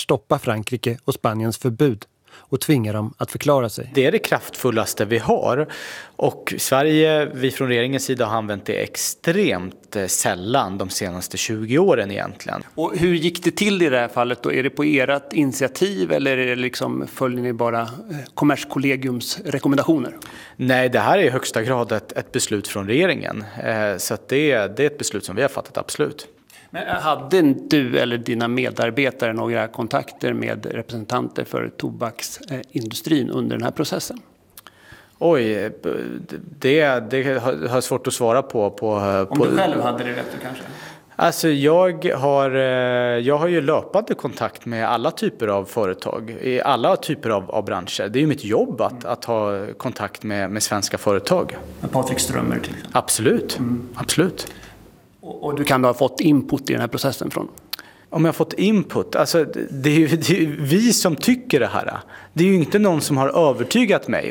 stoppa Frankrike och Spaniens förbud och tvinga dem att förklara sig. Det är det kraftfullaste vi har, och Sverige, vi från regeringens sida har använt det extremt sällan de senaste 20 åren egentligen. Och hur gick det till i det här fallet då? Är det på ert initiativ eller är det liksom, följer ni bara Kommerskollegiums rekommendationer? Nej, det här är i högsta grad ett beslut från regeringen, så att det är ett beslut som vi har fattat, absolut. Men hade du eller dina medarbetare några kontakter med representanter för tobaksindustrin under den här processen? Oj, det har svårt att svara på. Om du själv hade det rätt kanske? Alltså jag har ju löpande kontakt med alla typer av företag, i alla typer av branscher. Det är ju mitt jobb att ha kontakt med svenska företag. Med Patrik Strömmer till exempel? Absolut, absolut. Och du kan ha fått input i den här processen från? Om jag har fått input? Alltså det är ju vi som tycker det här. Det är ju inte någon som har övertygat mig.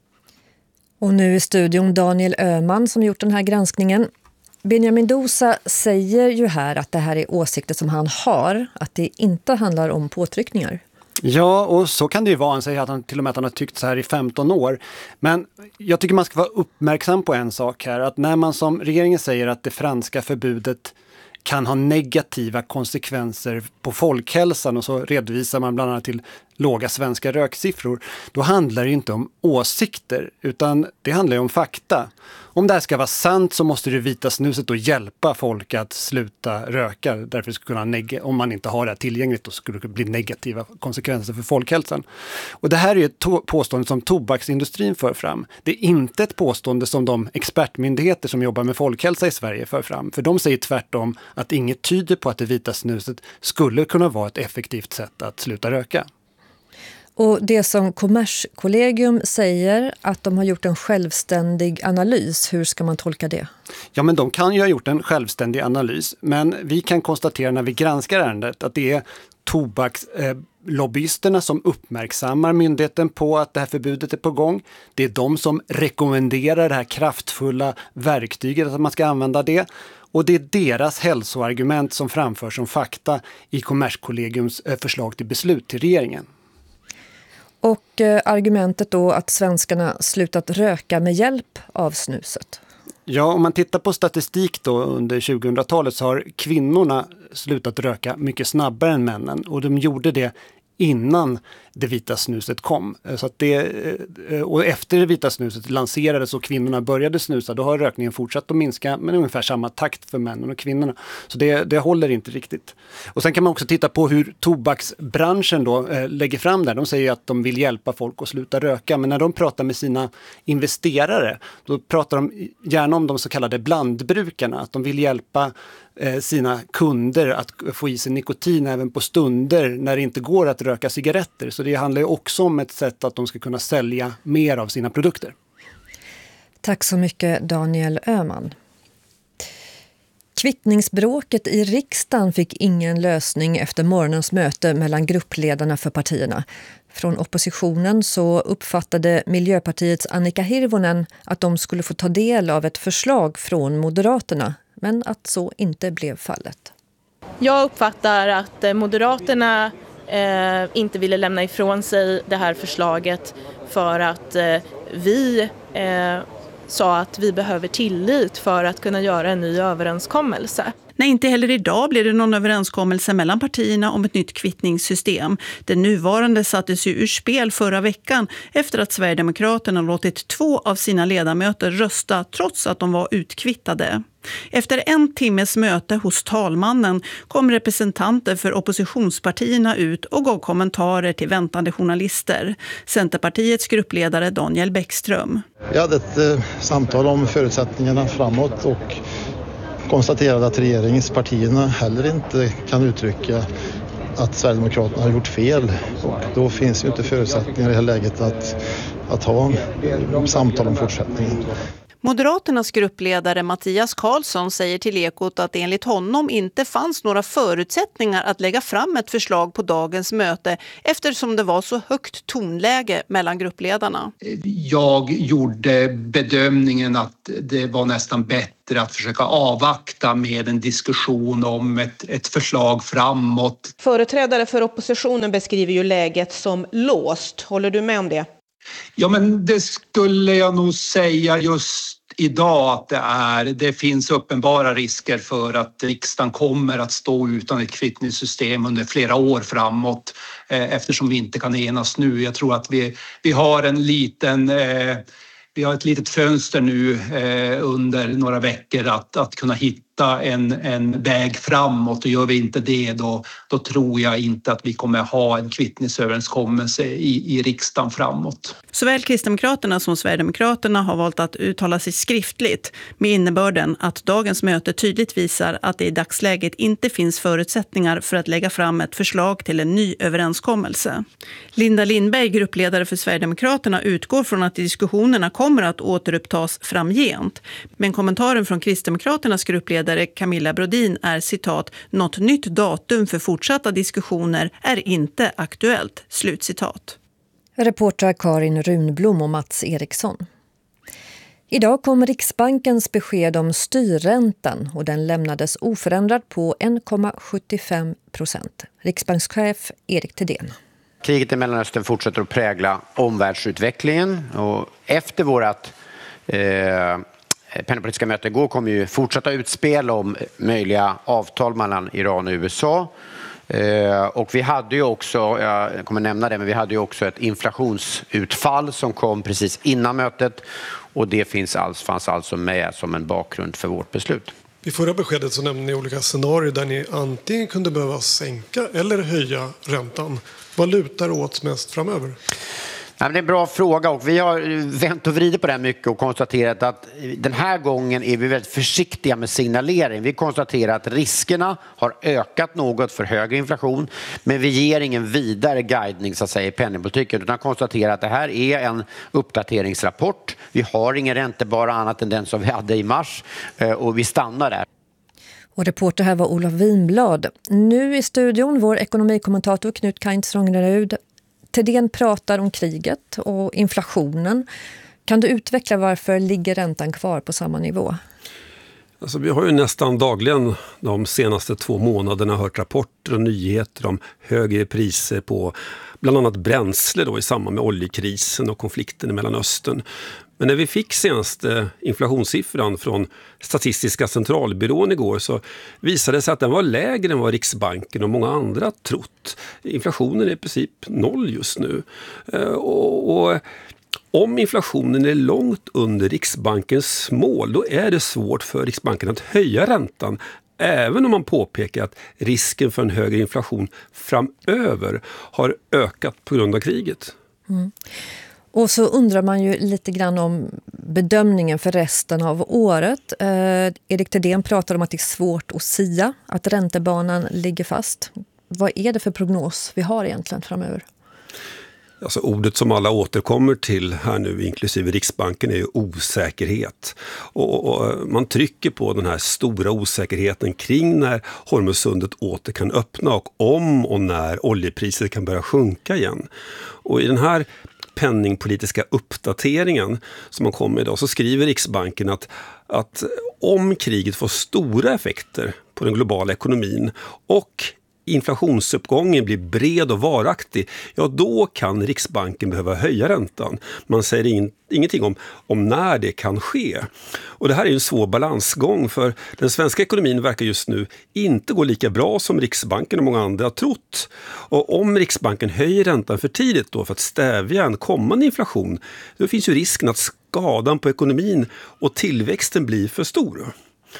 Och nu i studion Daniel Öhman som gjort den här granskningen. Benjamin Dousa säger ju här att det här är åsikter som han har, att det inte handlar om påtryckningar. Ja, och så kan det ju vara. Han säger att han till och med att han har tyckt så här i 15 år. Men jag tycker man ska vara uppmärksam på en sak här. Att när man som regeringen säger att det franska förbudet kan ha negativa konsekvenser på folkhälsan och så redovisar man bland annat till låga svenska röksiffror, då handlar det inte om åsikter utan det handlar om fakta. Om det här ska vara sant så måste det vita snuset då hjälpa folk att sluta röka. Därför skulle om man inte har det här tillgängligt då skulle det bli negativa konsekvenser för folkhälsan. Och det här är ett påstående som tobaksindustrin för fram. Det är inte ett påstående som de expertmyndigheter som jobbar med folkhälsa i Sverige för fram. För de säger tvärtom att inget tyder på att det vita snuset skulle kunna vara ett effektivt sätt att sluta röka. Och det som Kommerskollegium säger att de har gjort en självständig analys, hur ska man tolka det? Ja, men de kan ju ha gjort en självständig analys, men vi kan konstatera när vi granskar ärendet att det är tobakslobbyisterna som uppmärksammar myndigheten på att det här förbudet är på gång. Det är de som rekommenderar det här kraftfulla verktyget att man ska använda det. Och det är deras hälsoargument som framförs som fakta i Kommerskollegiums förslag till beslut till regeringen. Och argumentet då att svenskarna slutat röka med hjälp av snuset? Ja, om man tittar på statistik då under 2000-talet så har kvinnorna slutat röka mycket snabbare än männen. Och de gjorde det innan det vita snuset kom. Så att och efter det vita snuset lanserades och kvinnorna började snusa, då har rökningen fortsatt att minska med ungefär samma takt för männen och kvinnorna. Så det håller inte riktigt. Och sen kan man också titta på hur tobaksbranschen då lägger fram det. De säger att de vill hjälpa folk att sluta röka, men när de pratar med sina investerare, då pratar de gärna om de så kallade blandbrukarna, att de vill hjälpa sina kunder att få i sig nikotin även på stunder när det inte går att röka cigaretter. Så det handlar ju också om ett sätt att de ska kunna sälja mer av sina produkter. Tack så mycket Daniel Öhman. Kvittningsbråket i riksdagen fick ingen lösning efter morgonens möte mellan gruppledarna för partierna. Från oppositionen så uppfattade Miljöpartiets Annika Hirvonen att de skulle få ta del av ett förslag från Moderaterna, men att så inte blev fallet. Jag uppfattar att Moderaterna inte ville lämna ifrån sig det här förslaget för att vi sa att vi behöver tillit för att kunna göra en ny överenskommelse. Nej, inte heller idag blir det någon överenskommelse mellan partierna om ett nytt kvittningssystem. Det nuvarande sattes ju ur spel förra veckan efter att Sverigedemokraterna låtit 2 av sina ledamöter rösta trots att de var utkvittade. Efter 1 timmes möte hos talmannen kom representanter för oppositionspartierna ut och gav kommentarer till väntande journalister. Centerpartiets gruppledare Daniel Bäckström. Vi hade ett samtal om förutsättningarna framåt och konstaterade att regeringspartierna heller inte kan uttrycka att Sverigedemokraterna har gjort fel. Och då finns ju inte förutsättningar i det här läget att ha samtal om fortsättningen. Moderaternas gruppledare Mattias Karlsson säger till Ekot att det enligt honom inte fanns några förutsättningar att lägga fram ett förslag på dagens möte eftersom det var så högt tonläge mellan gruppledarna. Jag gjorde bedömningen att det var nästan bättre att försöka avvakta med en diskussion om ett förslag framåt. Företrädare för oppositionen beskriver ju läget som låst. Håller du med om det? Ja, men det skulle jag nog säga just idag att det är. Det finns uppenbara risker för att riksdagen kommer att stå utan ett kvittningssystem under flera år framåt eftersom vi inte kan enas nu. Jag tror att vi har ett litet fönster nu under några veckor att kunna hitta en väg framåt, och gör vi inte det då tror jag inte att vi kommer ha en kvittningsöverenskommelse i riksdagen framåt. Såväl Kristdemokraterna som Sverigedemokraterna har valt att uttala sig skriftligt med innebörden att dagens möte tydligt visar att det i dagsläget inte finns förutsättningar för att lägga fram ett förslag till en ny överenskommelse. Linda Lindberg, gruppledare för Sverigedemokraterna, utgår från att diskussionerna kommer att återupptas framgent. Men kommentaren från Kristdemokraternas gruppledare Camilla Brodin är citat, något nytt datum för fortsatta diskussioner är inte aktuellt, slutcitat. Reporter Karin Runblom och Mats Eriksson. Idag kom Riksbankens besked om styrräntan och den lämnades oförändrad på 1,75%. Riksbankschef Erik Thedéen. Kriget i Mellanöstern fortsätter att prägla omvärldsutvecklingen, och efter vårt penningpolitiska möte igår kommer ju fortsätta utspel om möjliga avtal mellan Iran och USA. Och vi hade ju också, jag kommer nämna det, men vi hade ju också ett inflationsutfall som kom precis innan mötet, och det fanns alltså med som en bakgrund för vårt beslut. I förra beskedet så nämnde ni olika scenarier där ni antingen kunde behöva sänka eller höja räntan. Vad lutar åt mest framöver? Ja, det är en bra fråga, och vi har vänt och vridit på det mycket och konstaterat att den här gången är vi väldigt försiktiga med signalering. Vi konstaterar att riskerna har ökat något för högre inflation, men vi ger ingen vidare guidning så att säga i penningpolitiken, utan konstaterar att det här är en uppdateringsrapport. Vi har ingen räntebara annat än den som vi hade i mars, och vi stannar där. Och reporter här var Olof Winblad. Nu i studion vår ekonomikommentator Knut Kainz-Rongerud. Thedéen pratar om kriget och inflationen. Kan du utveckla varför ligger räntan kvar på samma nivå? Alltså, vi har ju nästan dagligen de senaste 2 månaderna hört rapporter och nyheter om högre priser på bland annat bränsle då, i samband med oljekrisen och konflikten i Mellanöstern. Men när vi fick senaste inflationssiffran från Statistiska centralbyrån igår så visade det sig att den var lägre än vad Riksbanken och många andra trott. Inflationen är i princip 0 just nu. Och om inflationen är långt under Riksbankens mål, då är det svårt för Riksbanken att höja räntan, även om man påpekar att risken för en högre inflation framöver har ökat på grund av kriget. Mm. Och så undrar man ju lite grann om bedömningen för resten av året. Erik Thedéen pratar om att det är svårt att sia, att räntebanan ligger fast. Vad är det för prognos vi har egentligen framöver? Alltså ordet som alla återkommer till här nu, inklusive Riksbanken, är ju osäkerhet. Och man trycker på den här stora osäkerheten kring när Hormuzsundet åter kan öppna och om och när oljepriset kan börja sjunka igen. Och i den här penningpolitiska uppdateringen som man kommer idag så skriver Riksbanken att om kriget får stora effekter på den globala ekonomin och inflationsuppgången blir bred och varaktig, ja då kan Riksbanken behöva höja räntan. Man säger ingenting om när det kan ske. Och det här är en svår balansgång, för den svenska ekonomin verkar just nu inte gå lika bra som Riksbanken och många andra har trott. Och om Riksbanken höjer räntan för tidigt då för att stävja en kommande inflation, då finns ju risken att skadan på ekonomin och tillväxten blir för stor.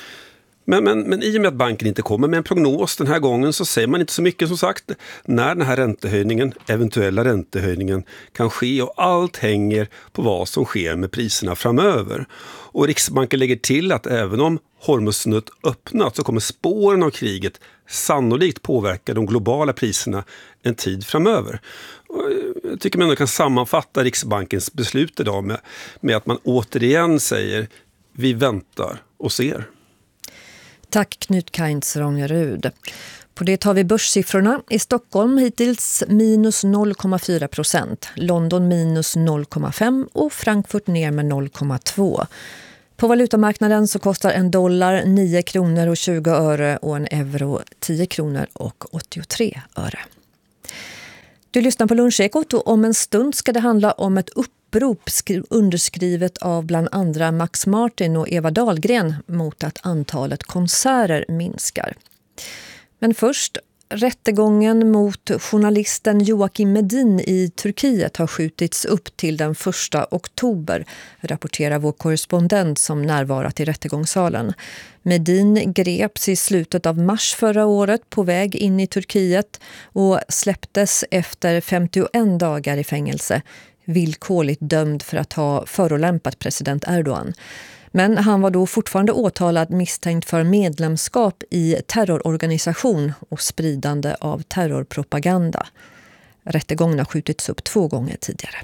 Men i och med att banken inte kommer med en prognos den här gången så säger man inte så mycket, som sagt, när den här eventuella räntehöjningen kan ske, och allt hänger på vad som sker med priserna framöver. Och Riksbanken lägger till att även om Hormuzsundet öppnat så kommer spåren av kriget sannolikt påverka de globala priserna en tid framöver. Och jag tycker man kan sammanfatta Riksbankens beslut idag med att man återigen säger vi väntar och ser. Tack Knut Kainz Ronjarud. På det tar vi börssiffrorna. I Stockholm hittills minus 0,4%, London minus 0,5% och Frankfurt ner med 0,2%. På valutamarknaden så kostar en dollar 9 kronor och 20 öre och en euro 10 kronor och 83 öre. Du lyssnar på Lunchekot och om en stund ska det handla om ett upprop underskrivet av bland andra Max Martin och Eva Dahlgren mot att antalet konserter minskar. Men först, rättegången mot journalisten Joakim Medin i Turkiet har skjutits upp till den 1 oktober, rapporterar vår korrespondent som närvarat i rättegångssalen. Medin greps i slutet av mars förra året på väg in i Turkiet och släpptes efter 51 dagar i fängelse, villkorligt dömd för att ha förolämpat president Erdogan. Men han var då fortfarande åtalad misstänkt för medlemskap i terrororganisation och spridande av terrorpropaganda. Rättegången har skjutits upp 2 gånger tidigare.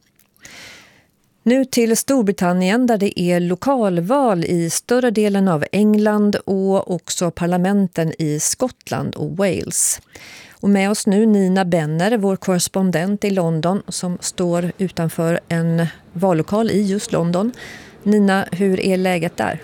Nu till Storbritannien där det är lokalval i större delen av England och också parlamenten i Skottland och Wales. Och med oss nu Nina Benner, vår korrespondent i London som står utanför en vallokal i just London. Nina, hur är läget där?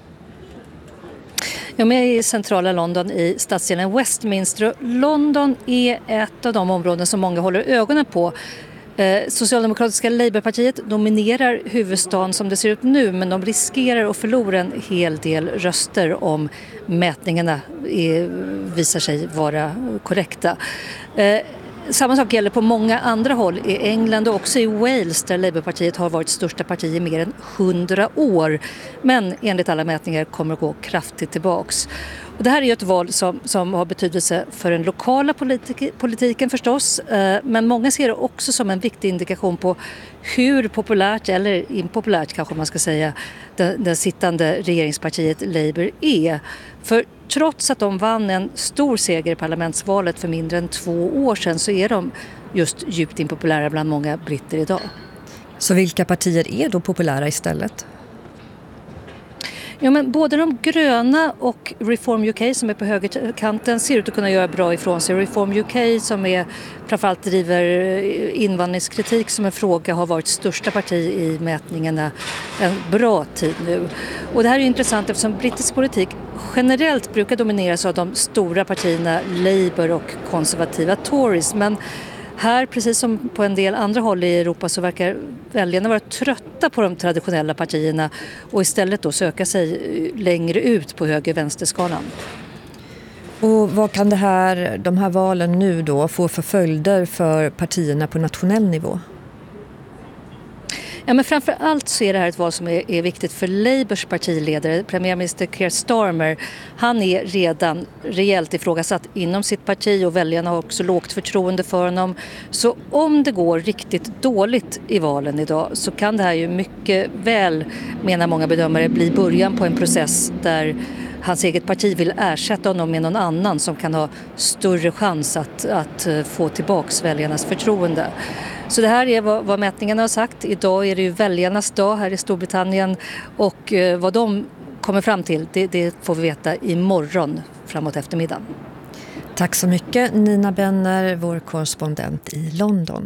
Jag är i centrala London i stadsdelen Westminster. London är ett av de områden som många håller ögonen på. Socialdemokratiska Labourpartiet dominerar huvudstaden som det ser ut nu, men de riskerar att förlora en hel del röster om mätningarna visar sig vara korrekta. Samma sak gäller på många andra håll i England och också i Wales där Labourpartiet har varit största parti i mer än 100 år. Men enligt alla mätningar kommer att gå kraftigt tillbaks. Och det här är ju ett val som har betydelse för den lokala politiken förstås. Men många ser det också som en viktig indikation på hur populärt eller impopulärt kanske man ska säga det sittande regeringspartiet Labour är. För trots att de vann en stor seger i parlamentsvalet för mindre än 2 år sedan så är de just djupt impopulära bland många britter idag. Så vilka partier är då populära istället? Ja, men både de gröna och Reform UK som är på högerkanten ser ut att kunna göra bra ifrån sig. Reform UK som är framförallt driver invandringskritik som en fråga har varit största parti i mätningarna en bra tid nu. Och det här är intressant eftersom brittisk politik generellt brukar domineras av de stora partierna Labour och konservativa Tories. Men här, precis som på en del andra håll i Europa, så verkar väljarna vara trötta på de traditionella partierna och istället då söka sig längre ut på höger-vänsterskalan. Och vad kan de här valen nu då få för följder för partierna på nationell nivå? Ja, men framför allt så är det här ett val som är viktigt för Labours partiledare, premiärminister Keir Starmer. Han är redan rejält ifrågasatt inom sitt parti och väljarna har också lågt förtroende för honom. Så om det går riktigt dåligt i valen idag så kan det här ju mycket väl, menar många bedömare, bli början på en process där hans eget parti vill ersätta honom med någon annan som kan ha större chans att få tillbaks väljarnas förtroende. Så det här är vad mätningarna har sagt. Idag är det ju väljarnas dag här i Storbritannien och vad de kommer fram till det får vi veta imorgon framåt eftermiddagen. Tack så mycket Nina Benner, vår korrespondent i London.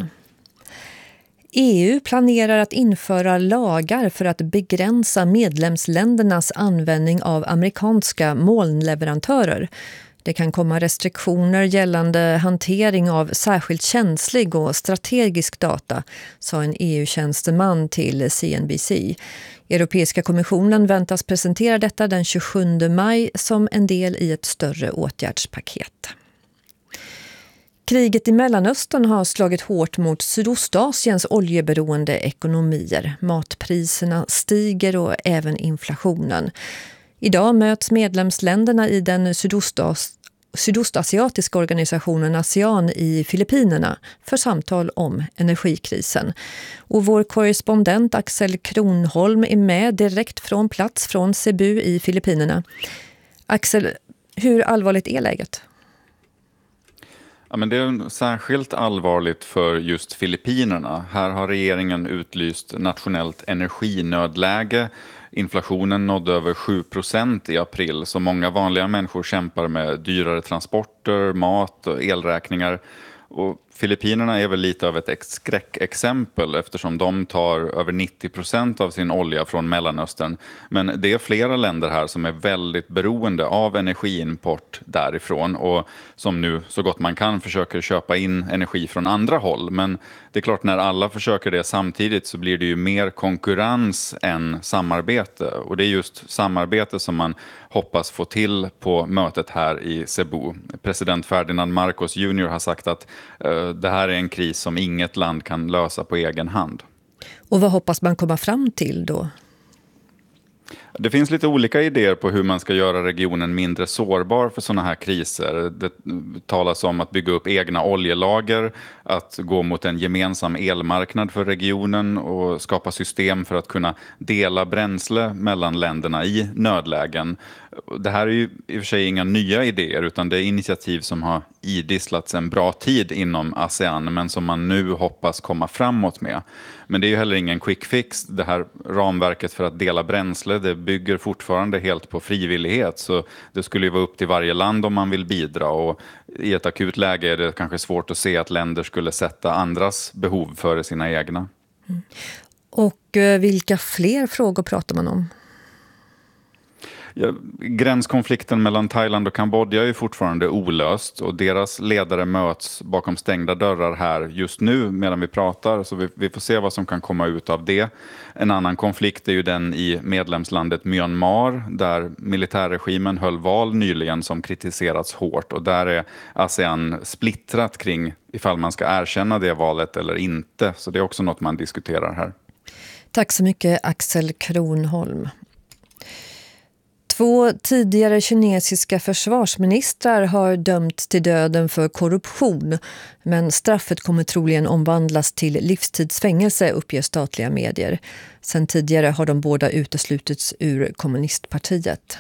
EU planerar att införa lagar för att begränsa medlemsländernas användning av amerikanska molnleverantörer. Det kan komma restriktioner gällande hantering av särskilt känslig och strategisk data, sa en EU-tjänsteman till CNBC. Europeiska kommissionen väntas presentera detta den 27 maj som en del i ett större åtgärdspaket. Kriget i Mellanöstern har slagit hårt mot Sydostasiens oljeberoende ekonomier. Matpriserna stiger och även inflationen. Idag möts medlemsländerna i den sydostasiatiska organisationen ASEAN i Filippinerna för samtal om energikrisen. Och vår korrespondent Axel Kronholm är med direkt från plats från Cebu i Filippinerna. Axel, hur allvarligt är läget? Ja, men det är särskilt allvarligt för just Filippinerna. Här har regeringen utlyst nationellt energinödläge. Inflationen nådde över 7% i april, så många vanliga människor kämpar med dyrare transporter, mat och elräkningar. Och Filippinerna är väl lite av ett skräckexempel eftersom de tar över 90% av sin olja från Mellanöstern. Men det är flera länder här som är väldigt beroende av energiimport därifrån och som nu så gott man kan försöker köpa in energi från andra håll. Men det är klart, när alla försöker det samtidigt så blir det ju mer konkurrens än samarbete. Och det är just samarbete som man hoppas få till på mötet här i Cebu. President Ferdinand Marcos Jr. har sagt att det här är en kris som inget land kan lösa på egen hand. Och vad hoppas man komma fram till då? Det finns lite olika idéer på hur man ska göra regionen mindre sårbar för sådana här kriser. Det talas om att bygga upp egna oljelager, att gå mot en gemensam elmarknad för regionen och skapa system för att kunna dela bränsle mellan länderna i nödlägen. Det här är ju i och för sig inga nya idéer utan det är initiativ som har idisslats en bra tid inom ASEAN men som man nu hoppas komma framåt med. Men det är ju heller ingen quick fix. Det här ramverket för att dela bränsle, det bygger fortfarande helt på frivillighet. Så det skulle ju vara upp till varje land om man vill bidra. Och i ett akut läge är det kanske svårt att se att länder skulle sätta andras behov före sina egna. Mm. Och vilka fler frågor pratar man om? Ja, gränskonflikten mellan Thailand och Kambodja är fortfarande olöst och deras ledare möts bakom stängda dörrar här just nu medan vi pratar, så vi får se vad som kan komma ut av det. En annan konflikt är ju den i medlemslandet Myanmar där militärregimen höll val nyligen som kritiserats hårt och där är ASEAN splittrat kring ifall man ska erkänna det valet eller inte, så det är också något man diskuterar här. Tack så mycket Axel Kronholm. 2 tidigare kinesiska försvarsministrar har dömts till döden för korruption, men straffet kommer troligen omvandlas till livstidsfängelse, uppger statliga medier. Sen tidigare har de båda uteslutits ur kommunistpartiet.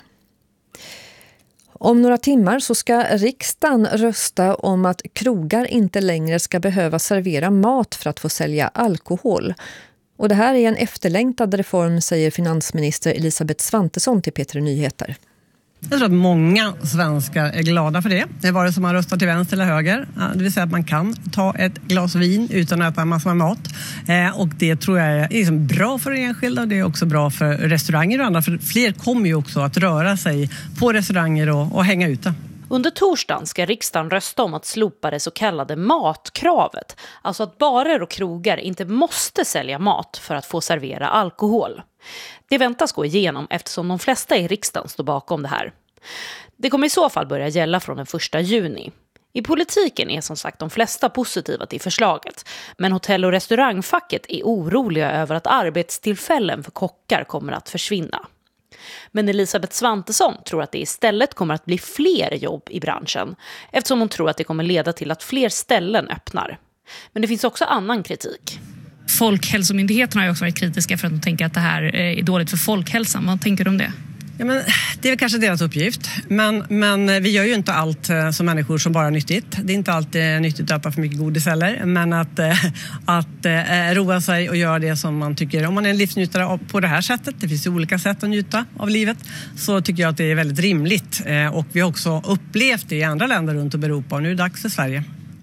Om några timmar så ska riksdagen rösta om att krogar inte längre ska behöva servera mat för att få sälja alkohol. Och det här är en efterlängtad reform, säger finansminister Elisabeth Svantesson till P3 Nyheter. Jag tror att många svenskar är glada för det. Det är vare som man röstar till vänster eller höger. Det vill säga att man kan ta ett glas vin utan att äta en massa mat. Och det tror jag är liksom bra för enskilda och det är också bra för restauranger och andra. För fler kommer ju också att röra sig på restauranger och hänga ute. Under torsdagen ska riksdagen rösta om att slopa det så kallade matkravet. Alltså att barer och krogar inte måste sälja mat för att få servera alkohol. Det väntas gå igenom eftersom de flesta i riksdagen står bakom det här. Det kommer i så fall börja gälla från den 1 juni. I politiken är som sagt de flesta positiva till förslaget. Men hotell- och restaurangfacket är oroliga över att arbetstillfällen för kockar kommer att försvinna. Men Elisabeth Svantesson tror att det istället kommer att bli fler jobb i branschen eftersom hon tror att det kommer leda till att fler ställen öppnar. Men det finns också annan kritik. Folkhälsomyndigheterna har ju också varit kritiska för att de tänker att det här är dåligt för folkhälsan. Vad tänker du om det? Ja, men det är väl kanske deras uppgift. Men vi gör ju inte allt som människor som bara är nyttigt. Det är inte alltid nyttigt att äta för mycket godis heller. Men att roa sig och göra det som man tycker. Om man är en livsnjutare på det här sättet, det finns ju olika sätt att njuta av livet, så tycker jag att det är väldigt rimligt. Och vi har också upplevt det i andra länder runt om Europa och nu är det dags för Sverige.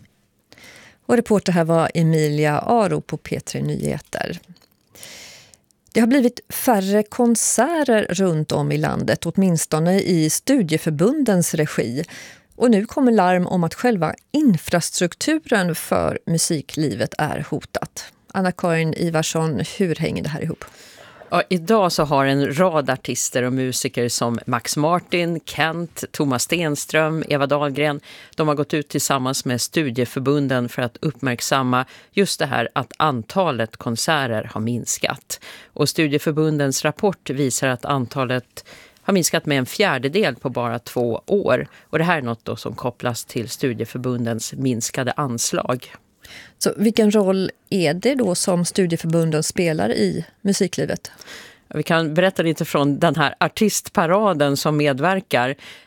Och reporter här var Emilia Aro på P3 Nyheter. Det har blivit färre konserter runt om i landet, åtminstone i studieförbundens regi. Och nu kommer larm om att själva infrastrukturen för musiklivet är hotat. Anna-Karin Ivarsson, hur hänger det här ihop? Ja, idag så har en rad artister och musiker som Max Martin, Kent, Thomas Stenström, Eva Dahlgren, de har gått ut tillsammans med studieförbunden för att uppmärksamma just det här att antalet konserter har minskat. Och studieförbundens rapport visar att antalet har minskat med 1/4 på bara 2 år. Och det här är något då som kopplas till studieförbundens minskade anslag. Så vilken roll är det då som studieförbunden spelar i musiklivet? Vi kan berätta lite från den här artistparaden som medverkar.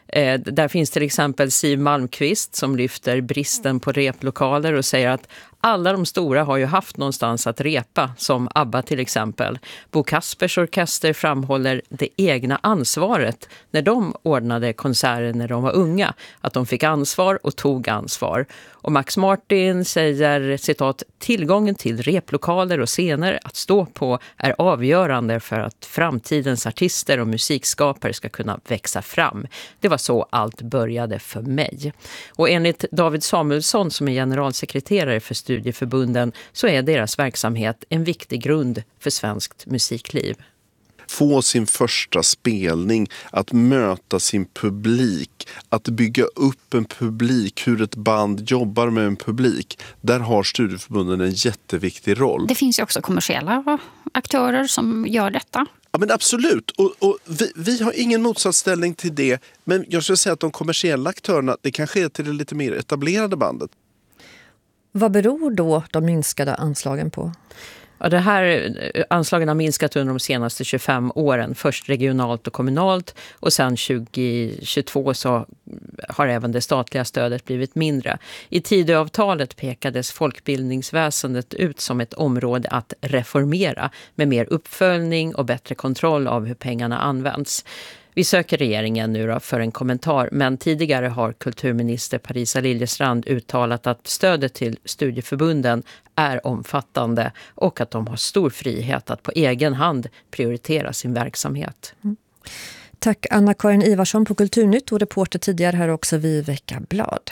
Där finns till exempel Siw Malmqvist som lyfter bristen på replokaler och säger att alla de stora har ju haft någonstans att repa, som ABBA till exempel. Bo Kaspers orkester framhåller det egna ansvaret när de ordnade konserter när de var unga. Att de fick ansvar och tog ansvar. Och Max Martin säger, citat, tillgången till replokaler och scener att stå på är avgörande för att framtidens artister och musikskapare ska kunna växa fram. Det var så allt började för mig. Och enligt David Samuelsson som är generalsekreterare för studieförbunden så är deras verksamhet en viktig grund för svenskt musikliv. Få sin första spelning, att möta sin publik, att bygga upp en publik, hur ett band jobbar med en publik. Där har studieförbunden en jätteviktig roll. Det finns ju också kommersiella aktörer som gör detta. Ja, men absolut. Och vi har ingen motsatsställning till det. Men jag skulle säga att de kommersiella aktörerna, det kanske är till det lite mer etablerade bandet. Vad beror då de minskade anslagen på? Ja, det här anslagen har minskat under de senaste 25 åren. Först regionalt och kommunalt och sen 2022 så har även det statliga stödet blivit mindre. I Tidöavtalet pekades folkbildningsväsendet ut som ett område att reformera med mer uppföljning och bättre kontroll av hur pengarna används. Vi söker regeringen nu då för en kommentar, men tidigare har kulturminister Parisa Liljestrand uttalat att stödet till studieförbunden är omfattande och att de har stor frihet att på egen hand prioritera sin verksamhet. Tack Anna-Karin Ivarsson på Kulturnytt och reporter tidigare här också vid Veckablad.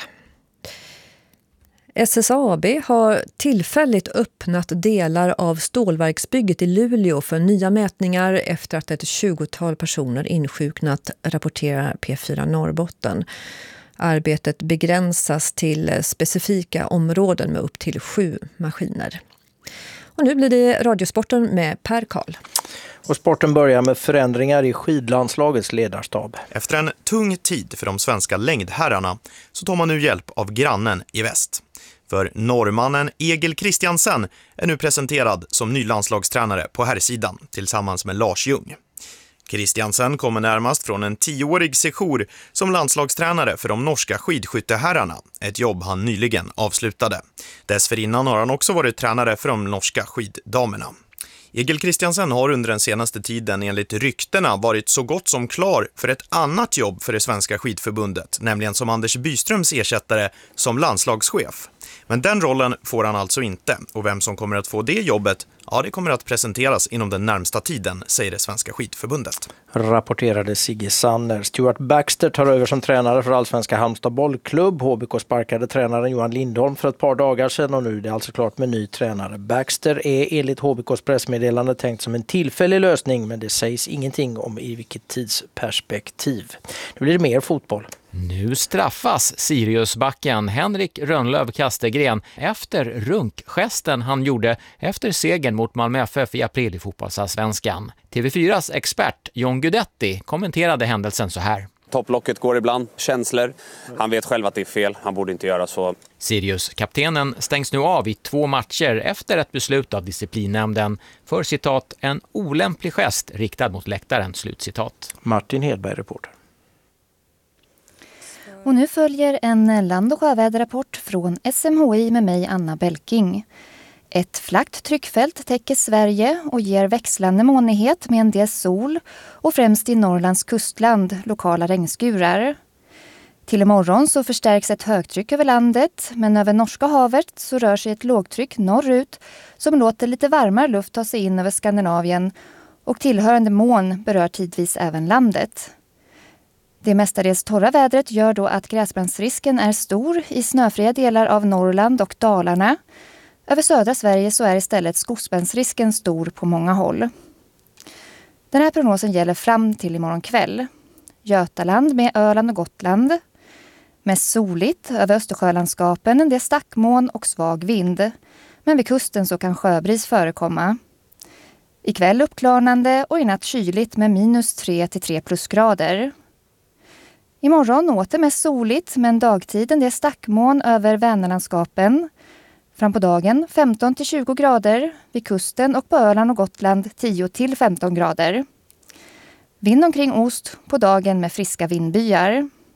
SSAB har tillfälligt öppnat delar av stålverksbygget i Luleå för nya mätningar efter att ett 20-tal personer insjuknat, rapporterar P4 Norrbotten. Arbetet begränsas till specifika områden med upp till 7 maskiner. Och nu blir det Radiosporten med Per Karl. Och sporten börjar med förändringar i skidlandslagets ledarstab. Efter en tung tid för de svenska längdherrarna så tar man nu hjälp av grannen i väst. För norrmannen Egil Kristiansen är nu presenterad som ny landslagstränare på herrsidan tillsammans med Lars Ljung. Kristiansen kommer närmast från en 10-årig sejour som landslagstränare för de norska skidskytteherrarna, ett jobb han nyligen avslutade. Dessförinnan har han också varit tränare för de norska skiddamerna. Egil Kristiansen har under den senaste tiden enligt ryktena varit så gott som klar för ett annat jobb för det svenska skidförbundet, nämligen som Anders Byströms ersättare som landslagschef. Men den rollen får han alltså inte, och vem som kommer att få det jobbet, ja, det kommer att presenteras inom den närmsta tiden, säger det svenska skidförbundet. Rapporterade Sigge Sanner. Stuart Baxter tar över som tränare för Allsvenska Halmstad bollklubb. HBK sparkade tränaren Johan Lindholm för ett par dagar sedan och nu är det alltså klart med ny tränare. Baxter är enligt HBKs pressmeddelande tänkt som en tillfällig lösning, men det sägs ingenting om i vilket tidsperspektiv. Nu blir det mer fotboll. Nu straffas Siriusbacken Henrik Rönnlöv Kastegren efter runkgesten han gjorde efter segern mot Malmö FF i april i fotbollsallsvenskan. TV4s expert John Guidetti kommenterade händelsen så här. Topplocket går ibland, känslor. Han vet själv att det är fel, han borde inte göra så. Sirius-kaptenen stängs nu av i 2 matcher efter ett beslut av disciplinnämnden för citat en olämplig gest riktad mot läktaren, slutcitat. Martin Hedberg, reporter. Och nu följer en land- och sjöväderrapport från SMHI med mig, Anna Belking. Ett flackt tryckfält täcker Sverige och ger växlande molnighet med en del sol och främst i Norrlands kustland lokala regnskurar. Till imorgon så förstärks ett högtryck över landet, men över Norska havet så rör sig ett lågtryck norrut som låter lite varmare luft ta sig in över Skandinavien och tillhörande moln berör tidvis även landet. Det mestadels torra vädret gör då att gräsbrandsrisken är stor i snöfria delar av Norrland och Dalarna. Över södra Sverige så är istället skogsbrändsrisken stor på många håll. Den här prognosen gäller fram till imorgon kväll. Götaland med Öland och Gotland. Mest soligt över Östersjölandskapen, en del stackmoln och svag vind. Men vid kusten så kan sjöbris förekomma. Ikväll uppklarnande och i natt kyligt med -3 till 3 plusgrader. Imorgon åter mest soligt, men dagtiden det är stackmoln över Vänerlandskapen. Fram på dagen 15 till 20 grader, vid kusten och på Öland och Gotland 10 till 15 grader. Vind omkring ost på dagen med friska vindbyar.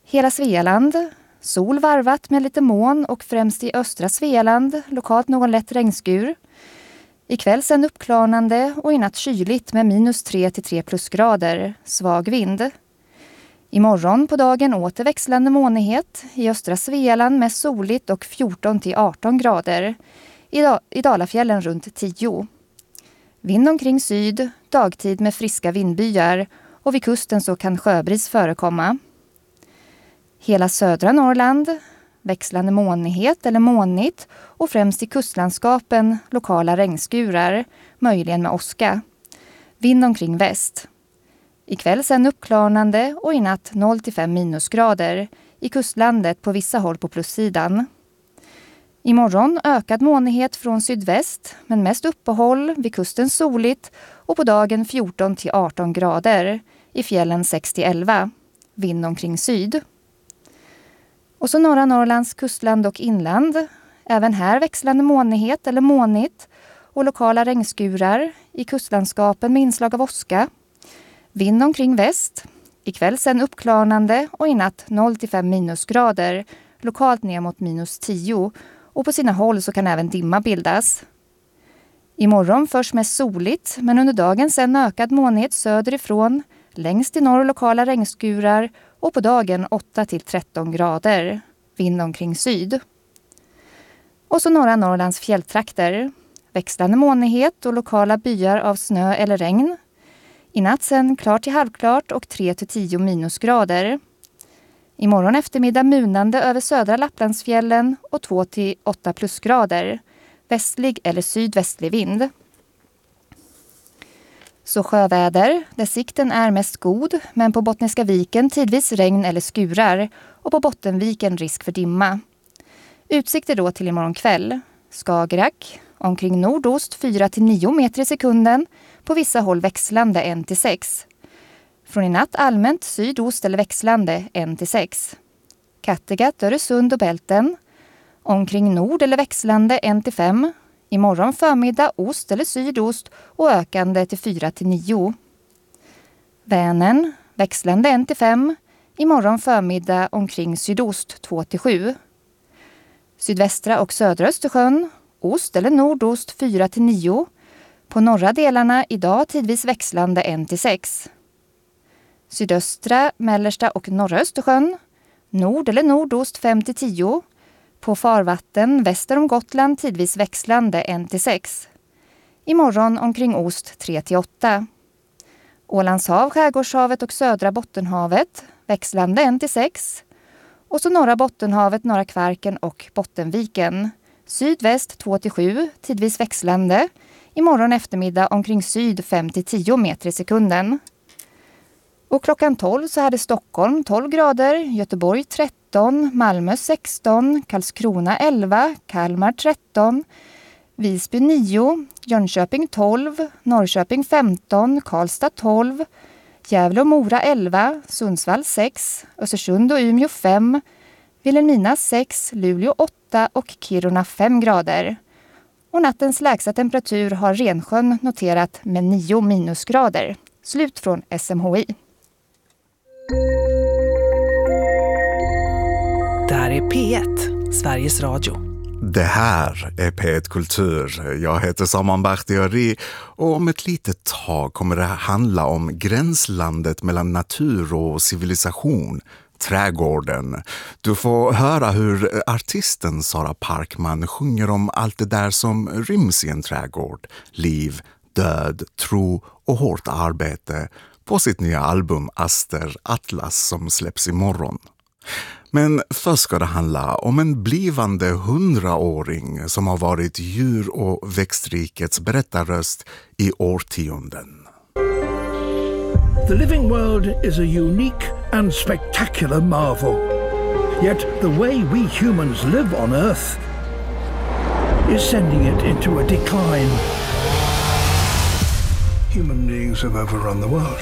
Hela Svealand, sol varvat med lite moln och främst i östra Svealand, lokalt någon lätt regnskur. Ikväll sen uppklarnande och i natt kyligt med -3 till 3 plusgrader, svag vind. Imorgon på dagen åter växlande molnighet, i östra Svealand med soligt och 14 till 18 grader. I Dalafjällen runt 10. Vind omkring syd, dagtid med friska vindbyar och vid kusten så kan sjöbris förekomma. Hela södra Norrland, växlande molnighet eller molnigt och främst i kustlandskapen lokala regnskurar, möjligen med åska. Vind omkring väst. Ikväll sen uppklarnande och i natt 0 till 5 minusgrader, i kustlandet på vissa håll på plussidan. Imorgon ökad molnighet från sydväst, men mest uppehåll, vid kusten soligt och på dagen 14 till 18 grader, i fjällen 6 till 11, vind omkring syd. Och så norra Norrlands kustland och inland, även här växlande molnighet eller molnigt och lokala regnskurar, i kustlandskapen med inslag av åska. Vind omkring väst, ikväll sen uppklarnande och i natt 0 till 5 minusgrader, lokalt ner mot -10 och på sina håll så kan även dimma bildas. Imorgon först mest soligt, men under dagen sen ökad molnighet söderifrån, längst i norr lokala regnskurar och på dagen 8 till 13 grader, vind omkring syd. Och så norra Norrlands fjälltrakter, växlande molnighet och lokala byar av snö eller regn. I natt sen klart till halvklart och 3 till 10 minusgrader. Imorgon eftermiddag munande över södra Lapplandsfjällen och 2 till 8 plusgrader. Västlig eller sydvästlig vind. Så sjöväder, där sikten är mest god, men på Bottniska viken tidvis regn eller skurar och på Bottenviken risk för dimma. Utsikter då till imorgon kväll. Skagerrak, omkring nordost 4 till 9 meter i sekunden, på vissa håll växlande 1 till 6. Från i natt allmänt sydost eller växlande 1 till 6. Kattegatt, Öresund och Bälten. Omkring nord eller växlande 1 till 5. Imorgon förmiddag ost eller sydost och ökande till 4 till 9. Vänern, växlande 1 till 5. Imorgon förmiddag omkring sydost 2 till 7. Sydvästra och södra Östersjön, ost eller nordost 4 till 9. På norra delarna idag tidvis växlande 1 till 6. Sydöstra, mellersta och norra Östersjön, nord eller nordost 5 till 10. På farvatten väster om Gotland tidvis växlande 1 till 6. Imorgon omkring ost 3 till 8. Ålandshav, Skärgårdshavet och södra Bottenhavet växlande 1 till 6. Och så norra Bottenhavet, norra Kvarken och Bottenviken. Sydväst 2 till 7, tidvis växlande. Imorgon eftermiddag omkring syd 5 till 10 meter i sekunden. Och klockan 12 så hade Stockholm 12 grader, Göteborg 13, Malmö 16, Karlskrona 11, Kalmar 13, Visby 9, Jönköping 12, Norrköping 15, Karlstad 12, Gävle och Mora 11, Sundsvall 6, Östersund och Umeå 5, Vilhelmina 6, Luleå 8 och Kiruna 5 grader. Och nattens lägsta temperatur har Rensjön noterat med 9 minusgrader. Slut från SMHI. Där är P1, Sveriges Radio. Det här är P1 Kultur. Jag heter Saman Bakhtiari och om ett litet tag kommer det handla om gränslandet mellan natur och civilisation, trädgården. Du får höra hur artisten Sara Parkman sjunger om allt det där som ryms i en trädgård. Liv, död, tro och hårt arbete på sitt nya album Aster Atlas som släpps imorgon. Men först ska det handla om en blivande 100-åring som har varit djur- och växtrikets berättarröst i årtionden. The living world is a unique and spectacular marvel. Yet the way we humans live on Earth is sending it into a decline. Human beings have overrun the world.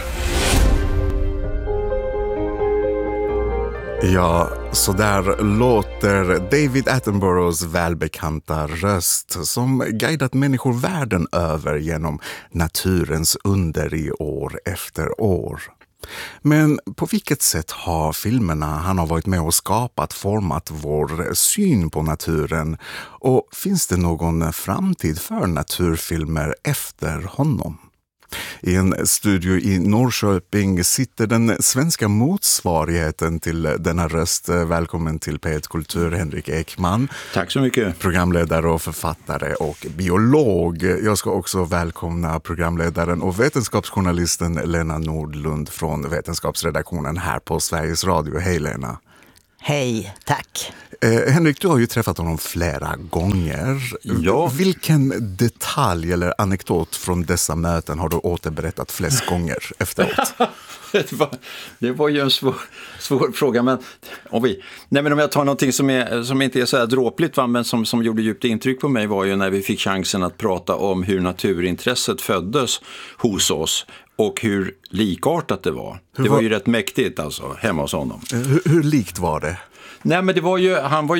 Ja, så där låter David Attenboroughs välbekanta röst som guidat människor världen över genom naturens under i år efter år. Men på vilket sätt har filmerna han har varit med och skapat format vår syn på naturen? Och finns det någon framtid för naturfilmer efter honom? I en studio i Norrköping sitter den svenska motsvarigheten till denna röst. Välkommen till P1 Kultur, Henrik Ekman. Tack så mycket. Programledare och författare och biolog. Jag ska också välkomna programledaren och vetenskapsjournalisten Lena Nordlund från vetenskapsredaktionen här på Sveriges Radio. Hej Lena. Hej, tack. Henrik, du har ju träffat honom flera gånger. Ja. Vilken detalj eller anekdot från dessa möten har du återberättat flest gånger efteråt? Det var ju en svår fråga, men om jag tar någonting som inte är så här dråpligt, men som gjorde djupt intryck på mig, var ju när vi fick chansen att prata om hur naturintresset föddes hos oss och hur likartat det var. Det var ju rätt mäktigt alltså, hemma hos honom. Hur likt var det? Nej, men det var ju,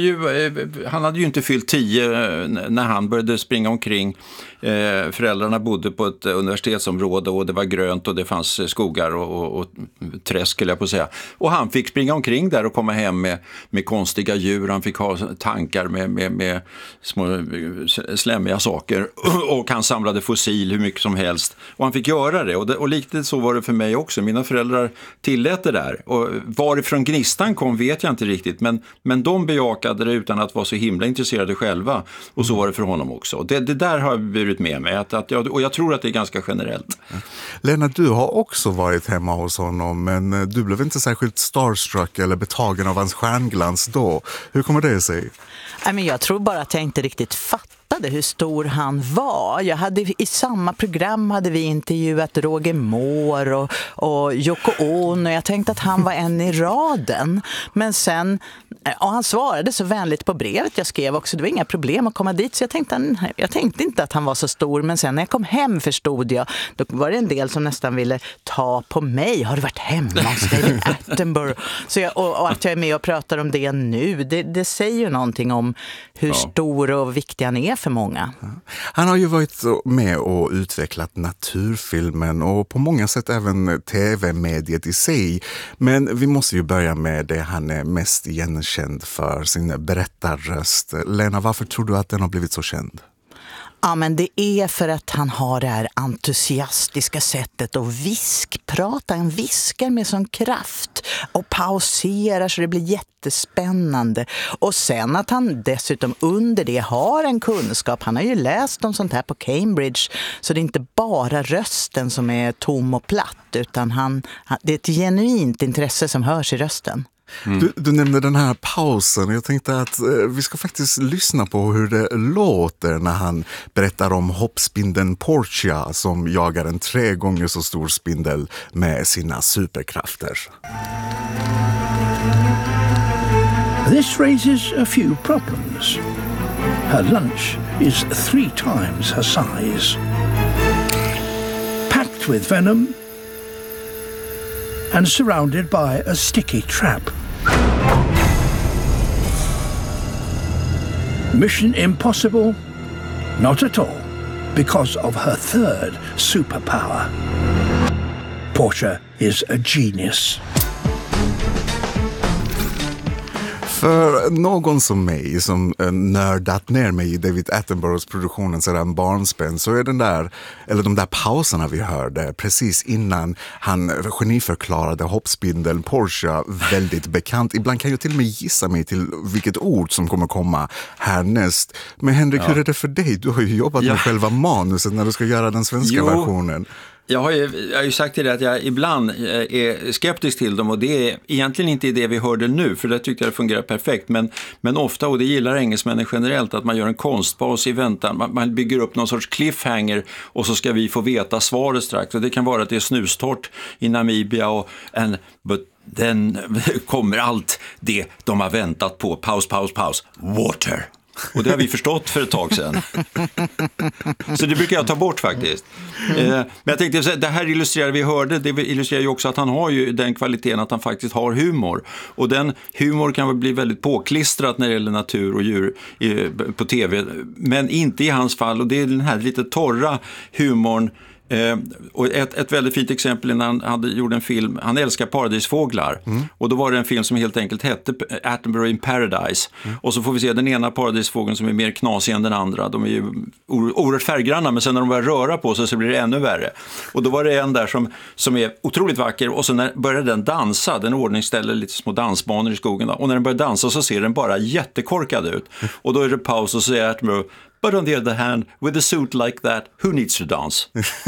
han hade ju inte fyllt 10 när han började springa omkring. Föräldrarna bodde på ett universitetsområde och det var grönt och det fanns skogar och träsk, skulle jag på säga. Och han fick springa omkring där och komma hem med konstiga djur. Han fick ha tankar med små slämmiga saker och han samlade fossil hur mycket som helst. Och han fick göra det. Och liktigt så var det för mig också. Mina föräldrar tillät det där. Och varifrån gnistan kom vet jag inte riktigt. Men de bejakade det utan att vara så himla intresserade själva. Och så var det för honom också. Det där har jag burit med mig. Och jag tror att det är ganska generellt. Lena, du har också varit hemma hos honom. Men du blev inte särskilt starstruck eller betagen av hans stjärnglans då. Hur kommer det sig? Jag tror bara att jag inte riktigt fattade hur stor han var. I samma program hade vi intervjuat Roger Moore och Yoko Ono. Jag tänkte att han var en i raden. Men sen, och han svarade så vänligt på brevet jag skrev också. Det var inga problem att komma dit, så jag tänkte inte att han var så stor. Men sen när jag kom hem förstod jag, då var det en del som nästan ville ta på mig. Har du varit hemma hos David Attenborough? Och att jag är med och pratar om det nu, det säger ju någonting om hur stor och viktig han är för många. Han har ju varit med och utvecklat naturfilmen och på många sätt även tv-mediet i sig. Men vi måste ju börja med det han är mest igenkänd för, sin berättarröst. Lena, varför tror du att den har blivit så känd? Ja, men det är för att han har det här entusiastiska sättet att viskprata. Han viskar med sån kraft och pauserar så det blir jättespännande. Och sen att han dessutom under det har en kunskap. Han har ju läst om sånt här på Cambridge, så det är inte bara rösten som är tom och platt, utan det är ett genuint intresse som hörs i rösten. Du nämnde den här pausen. Jag tänkte att vi ska faktiskt lyssna på hur det låter när han berättar om hoppspindeln Portia som jagar en 3 gånger så stor spindel med sina superkrafter. This raises a few problems. Her lunch is 3 times her size. Packed with venom and surrounded by a sticky trap. Mission impossible? Not at all, because of her third superpower. Portia is a genius. För någon som mig som nördat ner mig i David Attenboroughs produktionen sedan barnsben, så är de där pauserna vi hörde precis innan han geniförklarade hoppspindeln Portia väldigt bekant. Ibland kan jag till och med gissa mig till vilket ord som kommer komma härnäst. Men Henrik, hur är det för dig? Du har ju jobbat med själva manuset när du ska göra den svenska versionen. Jag har ju sagt till dig att jag ibland är skeptisk till dem, och det är egentligen inte det vi hörde nu, för det tyckte jag det fungerar perfekt, men ofta, och det gillar engelsmännen generellt, att man gör en konstpaus i väntan, man bygger upp någon sorts cliffhanger och så ska vi få veta svaret strax, och det kan vara att det är snustort i Namibia och den kommer allt det de har väntat på, paus, water. Och det har vi förstått för ett tag sedan. Så det brukar jag ta bort faktiskt. Men jag tänkte, det här det illustrerar ju också att han har ju den kvaliteten att han faktiskt har humor. Och den humor kan bli väldigt påklistrat när det gäller natur och djur på tv. Men inte i hans fall. Och det är den här lite torra humorn Och ett väldigt fint exempel när han gjorde en film, han älskar paradisfåglar. Och då var det en film som helt enkelt hette Attenborough in Paradise. Och så får vi se den ena paradisfågeln som är mer knasig än den andra. De är ju oerhört färggranna, men sen när de börjar röra på sig så blir det ännu värre. Och då var det en där som är otroligt vacker, och så började den dansa. Den ordningställer lite små dansbanor i skogen. Och när den börjar dansa så ser den bara jättekorkad ut. Och då är det paus och så säger Attenborough: But on the other hand, with a suit like that, who needs to dance?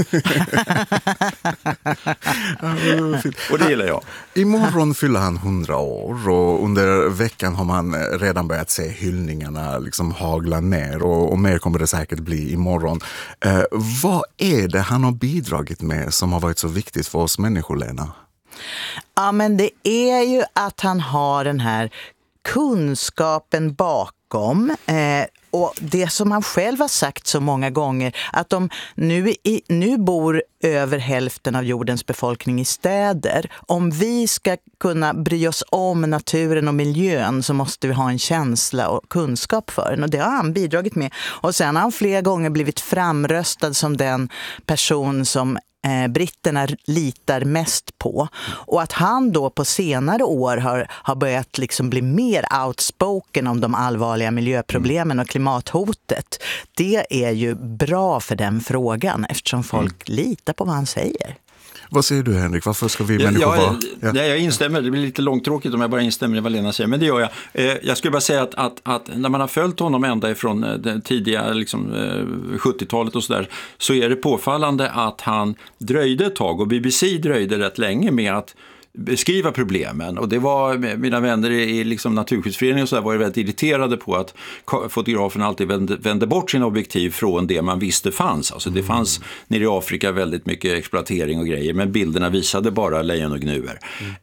Och det gillar jag. Imorgon fyller han 100 år och under veckan har man redan börjat se hyllningarna liksom hagla ner och mer kommer det säkert bli imorgon. Vad är det han har bidragit med som har varit så viktigt för oss människor, Lena? Ja, men det är ju att han har den här kunskapen bakom och det som han själv har sagt så många gånger, att de nu bor över hälften av jordens befolkning i städer. Om vi ska kunna bry oss om naturen och miljön så måste vi ha en känsla och kunskap för den. Och det har han bidragit med. Och sen har han flera gånger blivit framröstad som den person som britterna litar mest på. Och att han då på senare år har börjat liksom bli mer outspoken om de allvarliga miljöproblemen och klimathotet. Det är ju bra för den frågan eftersom folk litar på vad han säger. Vad säger du, Henrik? Varför ska vi människor vara... Ja, jag instämmer. Det blir lite långtråkigt om jag bara instämmer i vad Lena säger, men det gör jag. Jag skulle bara säga att när man har följt honom ända ifrån den tidiga 70-talet och så är det påfallande att han dröjde ett tag, och BBC dröjde rätt länge med att beskriva problemen, och det var mina vänner i Naturskyddsföreningen och så där var ju väldigt irriterade på att fotografen alltid vände bort sin objektiv från det man visste fanns. Alltså det fanns nere i Afrika väldigt mycket exploatering och grejer, men bilderna visade bara lejon och gnuer.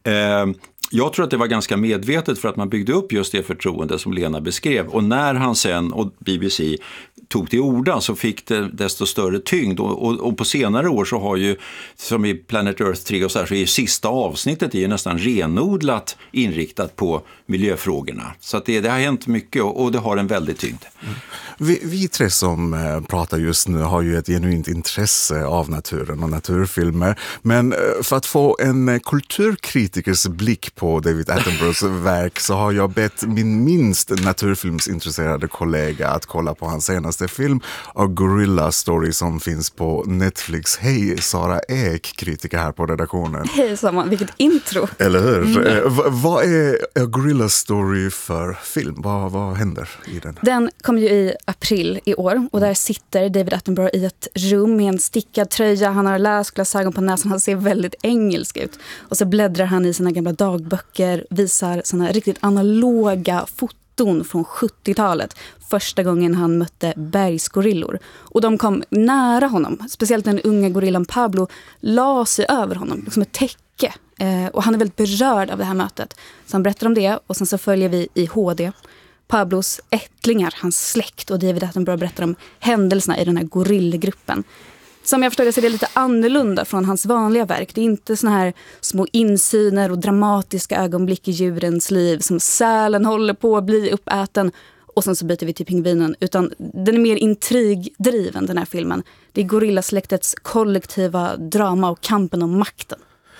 Jag tror att det var ganska medvetet för att man byggde upp just det förtroende som Lena beskrev, och när han sen och BBC tog till orda så fick det desto större tyngd, och på senare år så har ju, som i Planet Earth 3 och så är ju sista avsnittet är ju nästan renodlat inriktat på miljöfrågorna, så att det har hänt mycket och det har en väldigt tyngd. Vi tre som pratar just nu har ju ett genuint intresse av naturen och naturfilmer, men för att få en kulturkritikers blick på David Attenboroughs verk så har jag bett min minst naturfilmsintresserade kollega att kolla på hans senaste film, A Gorilla Story, som finns på Netflix. Hej Sara Ek, kritiker här på redaktionen. Hej Saman, vilket intro. Eller hur? Vad är A Gorilla Story för film? Vad händer i den? Den kom ju i april i år, och där sitter David Attenborough i ett rum med en stickad tröja. Han har läsglasögon på näsan, han ser väldigt engelsk ut. Och så bläddrar han i sina gamla dagböcker, visar såna riktigt analoga foton från 70-talet. Första gången han mötte bergsgorillor. Och de kom nära honom, speciellt den unga gorillan Pablo la sig över honom som ett täcke. Och han är väldigt berörd av det här mötet. Så han berättar om det, och sen så följer vi i HD Pablos ättlingar, hans släkt, och David Attenborough berättar om händelserna i den här gorillgruppen. Som jag förstår det så är det lite annorlunda från hans vanliga verk. Det är inte såna här små insyner och dramatiska ögonblick i djurens liv som sälen håller på att bli uppäten och sen så byter vi till pingvinen, utan den är mer intrigdriven, den här filmen. Det är gorillasläktets kollektiva drama och kampen om makten.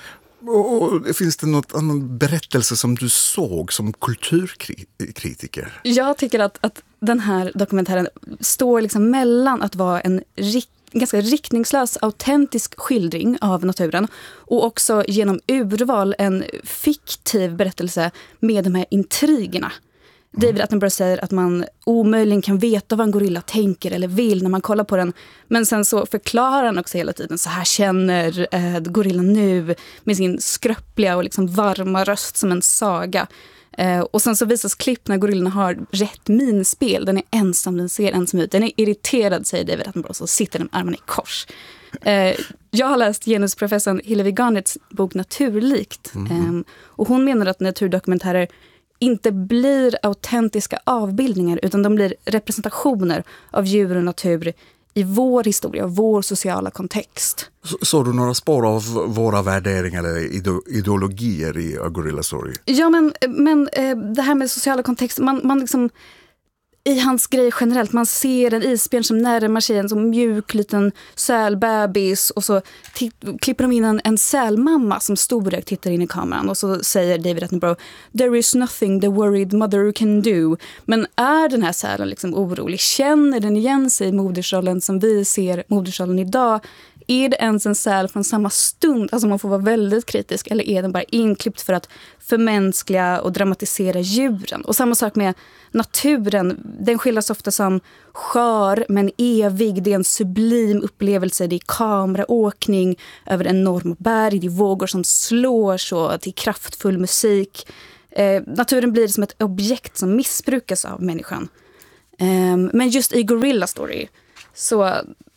Och finns det något annan berättelse som du såg som kulturkritiker? Jag tycker att den här dokumentären står liksom mellan att vara en ganska riktningslös, autentisk skildring av naturen och också genom urval en fiktiv berättelse med de här intrigerna. David Attenborough säger att man omöjligen kan veta vad en gorilla tänker eller vill när man kollar på den. Men sen så förklarar han också hela tiden, så här känner gorillan nu med sin skröpliga och liksom varma röst som en saga. Och sen så visas klipp när gorillorna har rätt minspel. Den är ensam, den ser ensam ut. Den är irriterad, säger David Attenborough, så sitter den med armarna i kors. Jag har läst genusprofessorn Hillevi Garnets bok Naturlikt. Och hon menar att naturdokumentärer inte blir autentiska avbildningar, utan de blir representationer av djur och natur i vår historia, vår sociala kontext. Såg du några spår av våra värderingar eller ideologier i A Gorilla Story? Ja, men det här med sociala kontext, man liksom... i hans grej generellt, man ser en isbjörn som närmar sig en så mjuk liten sälbebis och så klipper de in en sälmamma som storögt tittar in i kameran och så säger David Attenborough, there is nothing the worried mother can do. Men är den här sälen liksom orolig? Känner den igen sig i modersrollen som vi ser modersrollen idag? Är det ens en säl från samma stund? Alltså man får vara väldigt kritisk. Eller är den bara inklippt för att förmänskliga och dramatisera djuren? Och samma sak med naturen. Den skildras ofta som skör men evig. Det är en sublim upplevelse. Det är kameraåkning över enorma berg. Det är vågor som slår så till kraftfull musik. Naturen blir som ett objekt som missbrukas av människan. Men just i Gorilla Story så...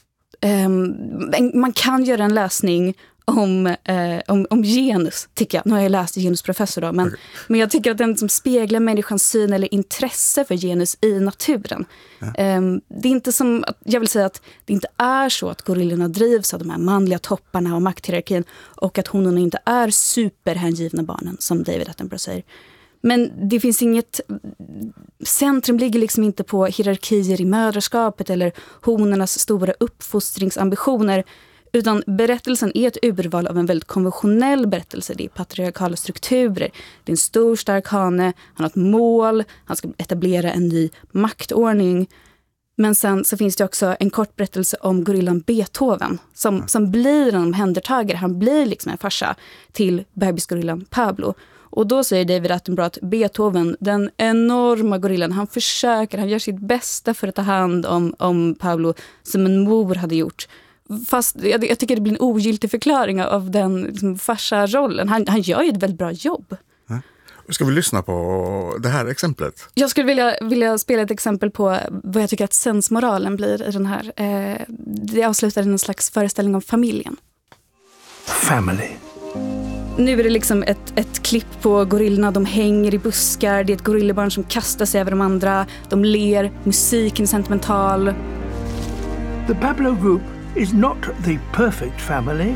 man kan göra en läsning om genus, tycker jag. Nu har jag läst genusprofessor då, men jag tycker att den som speglar människans syn eller intresse för genus i naturen. Det är inte som, jag vill säga att det inte är så att gorillorna drivs av de här manliga topparna och makthierarkin och att honorna inte är superhängivna barnen, som David Attenborough säger. Men det finns inget... Centrum ligger liksom inte på hierarkier i mödraskapet eller honornas stora uppfostringsambitioner, utan berättelsen är ett urval av en väldigt konventionell berättelse. Det är patriarkala strukturer. Det är en stor, stark hane. Han har ett mål. Han ska etablera en ny maktordning. Men sen så finns det också en kort berättelse om gorillan Beethoven som blir en omhändertagare. Han blir liksom en farsa till bebisgorillan Pablo. Och då säger David Attenborough att Beethoven, den enorma gorillan, han gör sitt bästa för att ta hand om Pablo som en mor hade gjort. Fast jag tycker det blir en ogiltig förklaring av den liksom, farsa-rollen. Han gör ju ett väldigt bra jobb. Ska vi lyssna på det här exemplet? Jag skulle vilja spela ett exempel på vad jag tycker att sensmoralen blir i den här. Det avslutar en slags föreställning om familjen. Family. Nu är det liksom ett klipp på gorillorna. De hänger i buskar. Det är ett gorillebarn som kastar sig över de andra. De ler. Musiken är sentimental. The Pablo group is not the perfect family.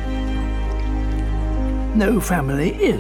No family is.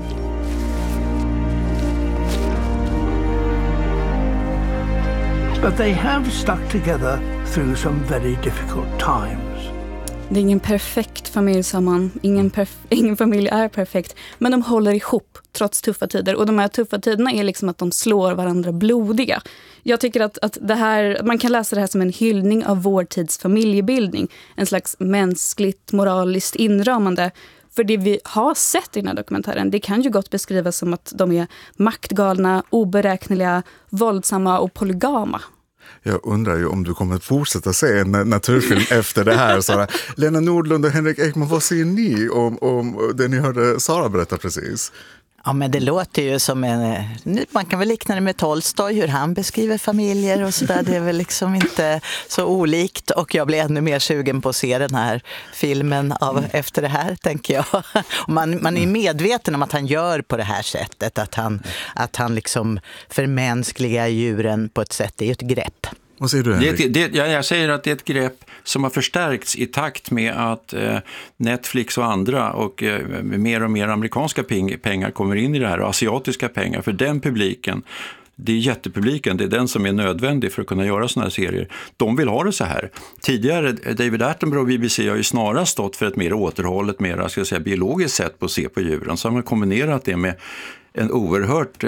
But they have stuck together through some very difficult times. Det är ingen perfekt familj, samman. Ingen familj är perfekt. Men de håller ihop trots tuffa tider. Och de här tuffa tiderna är liksom att de slår varandra blodiga. Jag tycker att det här, man kan läsa det här som en hyllning av vår tids familjebildning. En slags mänskligt, moraliskt inramande. För det vi har sett i den här dokumentären, det kan ju gott beskrivas som att de är maktgalna, oberäkneliga, våldsamma och polygama. Jag undrar ju om du kommer att fortsätta se en naturfilm efter det här. Sara. Lena Nordlund och Henrik Ekman, vad säger ni om det ni hörde Sara berätta precis? Ja, men det låter ju som man kan väl likna det med Tolstoj, hur han beskriver familjer och sådär. Det är väl liksom inte så olikt, och jag blir ännu mer sugen på att se den här filmen efter det här, tänker jag. Man är medveten om att han gör på det här sättet, att han liksom förmänskligar djuren på ett sätt, det är ju ett grepp. Vad säger du, Henrik? Jag säger att det är ett grepp som har förstärkts i takt med att Netflix och andra och mer och mer amerikanska pengar kommer in i det här, och asiatiska pengar, för den publiken, det är jättepubliken, det är den som är nödvändig för att kunna göra såna här serier. De vill ha det så här. Tidigare, David Attenborough och BBC har ju snarare stått för ett mer återhållet, mer biologiskt sätt på att se på djuren. Så har man kombinerat det med en oerhört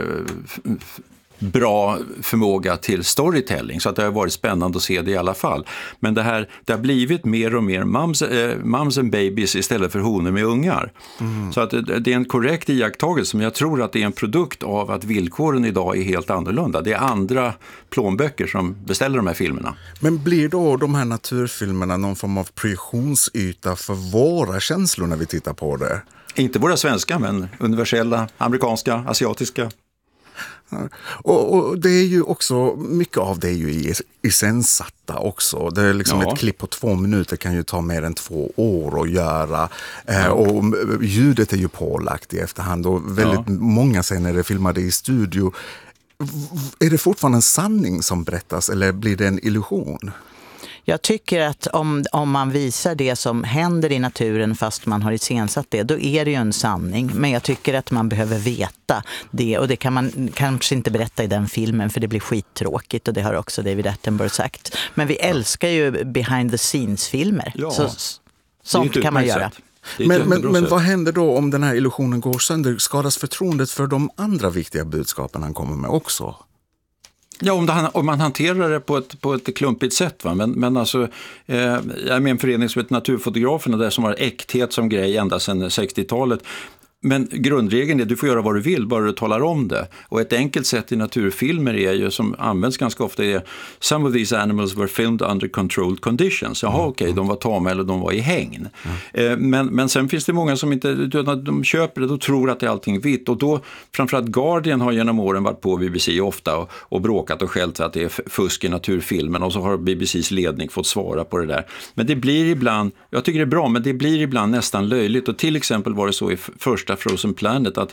bra förmåga till storytelling, så att det har varit spännande att se det i alla fall. Men det har blivit mer och mer mums and babies istället för honor med ungar. Så att det är en korrekt iakttagelse, men jag tror att det är en produkt av att villkoren idag är helt annorlunda. Det är andra plånböcker som beställer de här filmerna. Men blir då de här naturfilmerna någon form av projektionsyta för våra känslor när vi tittar på det? Inte våra svenska, men universella, amerikanska, asiatiska. Och det är ju också, mycket av det är ju iscensatta också. Det är liksom ett klipp på 2 minuter kan ju ta mer än 2 år att göra. Och ljudet är ju pålagt i efterhand, och väldigt många scener är filmade i studio. Är det fortfarande en sanning som berättas, eller blir det en illusion? Jag tycker att om man visar det som händer i naturen fast man har iscensatt det, då är det ju en sanning. Men jag tycker att man behöver veta det, och det kan man kanske inte berätta i den filmen för det blir skittråkigt, och det har också David Attenborough sagt. Men vi älskar ju behind the scenes-filmer. Ja. Sånt kan man göra. Men vad händer då om den här illusionen går sönder? Skadas förtroendet för de andra viktiga budskapen han kommer med också? Ja, om man hanterar det på ett klumpigt sätt. Va? Men alltså, jag är med en förening som heter Naturfotograferna där som har äkthet som grej ända sedan 60-talet. Men grundregeln är att du får göra vad du vill, bara du talar om det. Och ett enkelt sätt i naturfilmer är ju, som används ganska ofta, är some of these animals were filmed under controlled conditions. Jaha, okej, de var tama eller de var i hägn. Men sen finns det många som inte, de köper det och tror att det är allting vitt. Och då, framförallt Guardian har genom åren varit på BBC ofta och bråkat och skällt för att det är fusk i naturfilmen. Och så har BBCs ledning fått svara på det där. Men det blir ibland, jag tycker det är bra, men det blir ibland nästan löjligt. Och till exempel var det så i första Frozen Planet att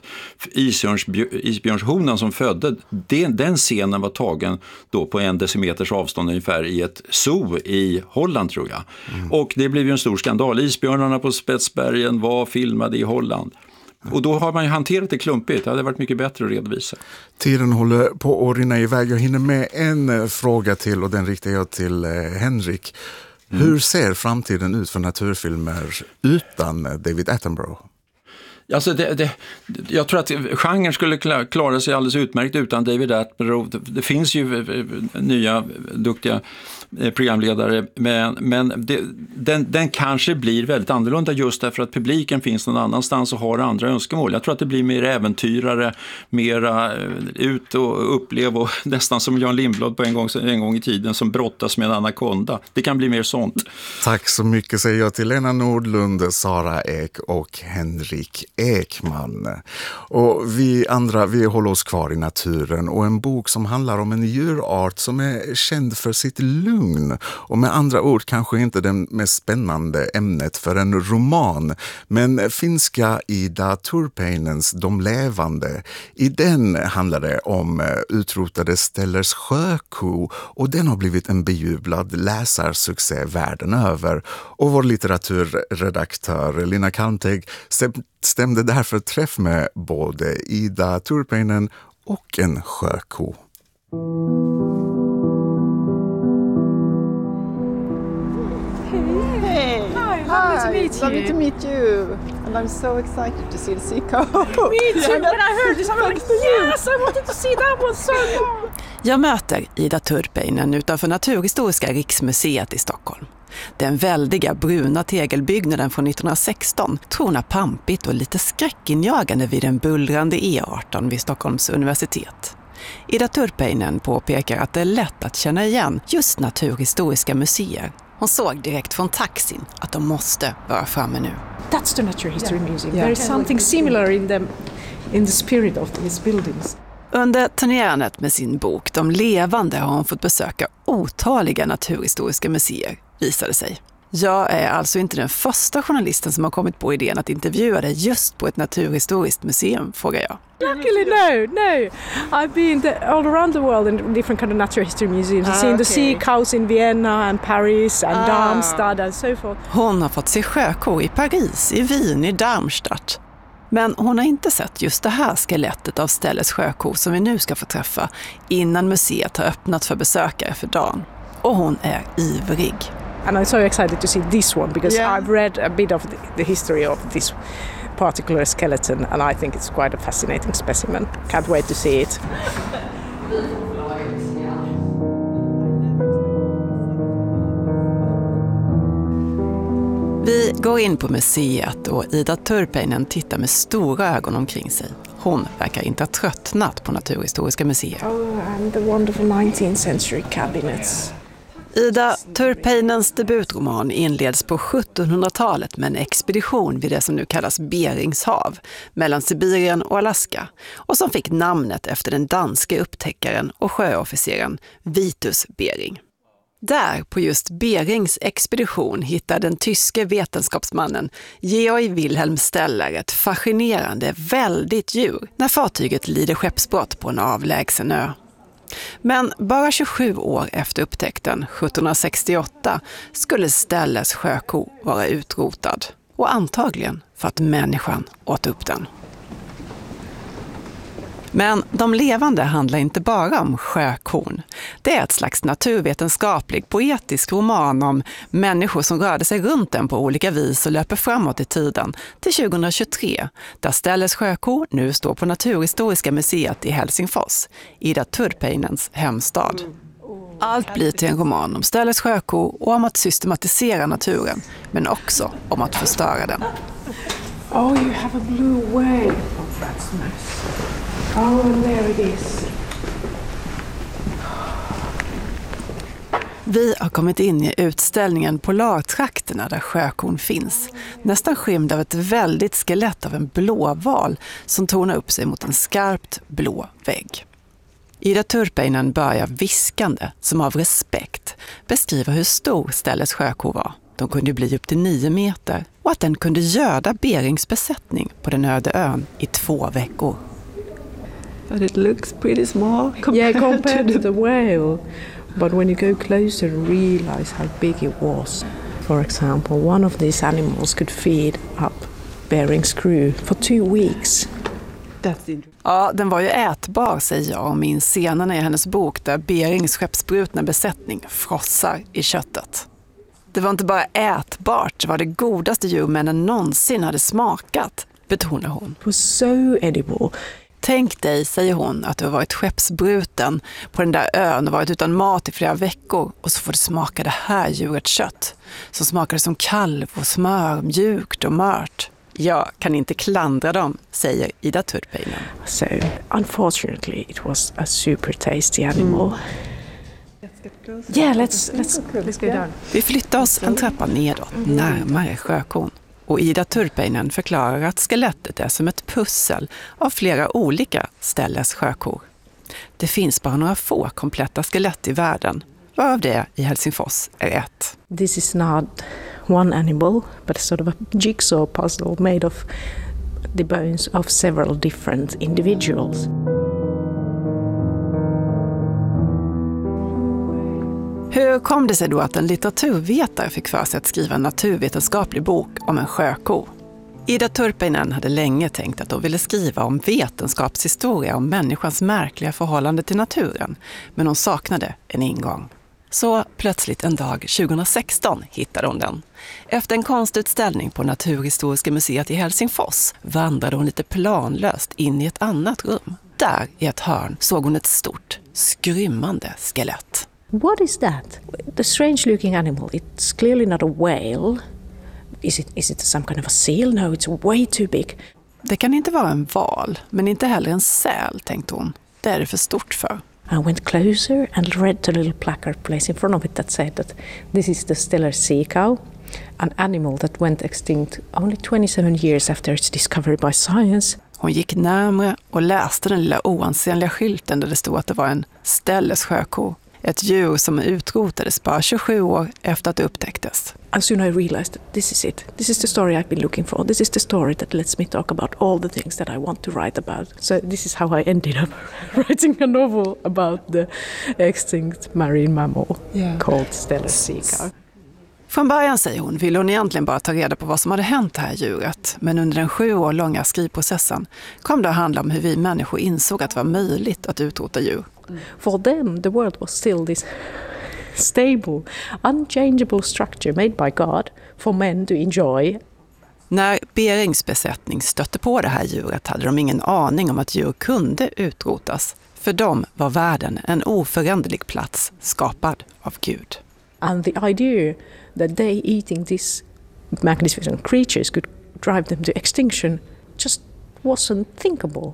isbjörnshonan som födde, den scenen var tagen då på 1 decimeters avstånd ungefär i ett zoo i Holland, tror jag. Och det blev ju en stor skandal. Isbjörnarna på Spetsbergen var filmade i Holland. Och då har man ju hanterat det klumpigt. Det hade varit mycket bättre att redovisa. Tiden håller på att rinna iväg. Jag hinner med en fråga till, och den riktar jag till Henrik. Hur ser framtiden ut för naturfilmer utan David Attenborough? Alltså jag tror att genren skulle klara sig alldeles utmärkt utan David Attenborough. Det finns ju nya duktiga programledare, men den kanske blir väldigt annorlunda just därför att publiken finns någon annanstans och har andra önskemål. Jag tror att det blir mer äventyrare, mera ut och upplev, och nästan som Jan Lindblad på en gång i tiden som brottas med en anakonda. Det kan bli mer sånt. Tack så mycket säger jag till Lena Nordlund, Sara Ek och Henrik Ekman. Och vi andra, vi håller oss kvar i naturen, och en bok som handlar om en djurart som är känd för sitt lugn, och med andra ord kanske inte det mest spännande ämnet för en roman, men finska Ida Turpeinens De levande. I den handlar det om utrotade Stellers sjöko, och den har blivit en bejublad läsarsuccé världen över. Och vår litteraturredaktör Lina Kalmteg stämde därför träff med både Ida Turpeinen och en sjöko. Lovely to meet you. Lovely to meet you. And I'm so excited to see the sea coast. Me too. When I heard this, I'm like, yes, I wanted to see that one so long. Jag möter Ida Turpeinen utanför Naturhistoriska riksmuseet i Stockholm. Den väldiga bruna tegelbyggnaden från 1916 tronar pampigt och lite skräckinjagande vid den bullrande E18 vid Stockholms universitet. Ida Turpeinen påpekar att det är lätt att känna igen just Naturhistoriska museer. Hon såg direkt från taxin att de måste vara framme nu. That's the Natural History Museum. There is something similar in the spirit of these buildings. Under turnerandet med sin bok De levande har hon fått besöka otaliga naturhistoriska museer, visade sig. Jag är alltså inte den första journalisten som har kommit på idén att intervjua dig just på ett naturhistoriskt museum, frågar jag. Luckily, no. I've been all around the world in different kind of natural history museums. I've seen the sea cows in Vienna and Paris and Darmstadt and so forth. Hon har fått se sjökor i Paris, i Wien, i Darmstadt. Men hon har inte sett just det här skelettet av Stellers sjökor som vi nu ska få träffa innan museet har öppnat för besökare för dagen. Och hon är ivrig. And I'm so excited to see this one because I've read a bit of the history of this particular skeleton and I think it's quite a fascinating specimen. Can't wait to see it. Vi går in på museet och Ida Turpeinen tittar med stora ögon omkring sig. Hon verkar inte ha tröttnat på Naturhistoriska museet. Oh, and the wonderful 19th century cabinets. Ida Turpeinens debutroman inleds på 1700-talet med en expedition vid det som nu kallas Berings hav mellan Sibirien och Alaska och som fick namnet efter den danska upptäckaren och sjöofficeren Vitus Bering. Där på just Berings expedition hittar den tyske vetenskapsmannen Georg Wilhelm Steller ett fascinerande, väldigt djur när fartyget lider skeppsbrott på en avlägsen ö. Men bara 27 år efter upptäckten, 1768, skulle Ställes sjöko vara utrotad. Och antagligen för att människan åt upp den. Men de levande handlar inte bara om sjökorn. Det är ett slags naturvetenskaplig, poetisk roman om människor som rörde sig runt den på olika vis och löper framåt i tiden till 2023, där Ställes sjöko nu står på Naturhistoriska museet i Helsingfors, Ida Turpeinens hemstad. Allt blir till en roman om Ställes sjöko och om att systematisera naturen, men också om att förstöra den. Oh, you have a blue whale. Oh, that's nice. Oh, and there it is. Vi har kommit in i utställningen Polartrakterna där sjökorn finns, nästan skymd av ett väldigt skelett av en blåval som tornar upp sig mot en skarpt blå vägg. Ida Turpeinen börjar viskande, som av respekt, beskriva hur stor Ställes sjöko var. De kunde bli upp till 9 meter och att den kunde göda Berings besättning på den öde ön i 2 veckor. But it looks pretty small compared to the whale. But when you go closer and realize how big it was. For example, one of these animals could feed up Bering's crew for 2 weeks. Ja, den var ju ätbar, säger jag, och minns scenerna i hennes bok där Berings skeppsbrutna besättning frossar i köttet. Det var inte bara ätbart, det var det godaste djurmännen någonsin hade smakat, betonar hon. It was so edible. Tänk dig, säger hon, att du har varit skeppsbruten på den där ön och varit utan mat i flera veckor och så får du smaka det här djurets kött som smakar som kalv och smör, mjukt och mört. Jag kan inte klandra dem, säger Ida Turpeinen. So, unfortunately, it was a super tasty animal. Yeah, let's go down. Vi flyttar oss en trappa nedåt, närmare sjökon. Och Ida Turpeinen förklarar att skelettet är som ett pussel av flera olika Ställes sjökor. Det finns bara några få kompletta skelett i världen, varav det i Helsingfors är ett. This is not one animal, but sort of a jigsaw puzzle made of the bones of several different individuals. Hur kom det sig då att en litteraturvetare fick för sig att skriva en naturvetenskaplig bok om en sjöko? Ida Turpeinen hade länge tänkt att hon ville skriva om vetenskapshistoria om människans märkliga förhållande till naturen, men hon saknade en ingång. Så plötsligt en dag 2016 hittade hon den. Efter en konstutställning på Naturhistoriska museet i Helsingfors vandrade hon lite planlöst in i ett annat rum. Där i ett hörn såg hon ett stort, skrymmande skelett. What is that? The strange looking animal, it's clearly not a whale. Is it some kind of a seal? No, it's way too big. Det kan inte vara en val, men inte heller en säl, tänkte hon. Det är det för stort för. I went closer and read the little placard placed in front of it that said that this is the Steller sea cow, an animal that went extinct only 27 years after its discovery by science. Hon gick närmare och läste den lilla oansenliga skylten där det stod att det var en Ställes sjöko. Ett djur som utrotades bara 27 år efter att det upptäcktes. As soon I realized that this is it. This is the story I've been looking for. This is the story that lets me talk about all the things that I want to write about. So this is how I ended up writing a novel about the extinct marine mammal called Steller sea cow. Från början, säger hon, ville hon egentligen bara ta reda på vad som hade hänt det här djuret. Men under den 7 år långa skrivprocessen kom det att handla om hur vi människor insåg att det var möjligt att utrota djur. For them, the world was still this stable, unchangeable structure made by God for men to enjoy. När Berings besättning stötte på det här djuret hade de ingen aning om att djur kunde utrotas. För dem var världen en oföränderlig plats skapad av Gud. And the idea that they eating these magnificent creatures could drive them to extinction just wasn't thinkable.